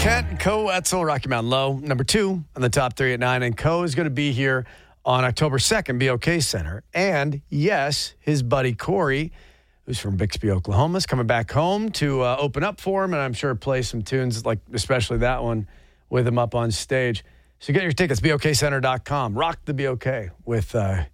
Kent and Co. Etzel, Rocky Mountain Low, number 2 on the top 3 at 9. And Co. is going to be here on October 2nd, BOK Center. And yes, his buddy Corey, who's from Bixby, Oklahoma, is coming back home to open up for him, and I'm sure play some tunes, like especially that one, with him up on stage. So get your tickets, BOKcenter.com. Rock the BOK with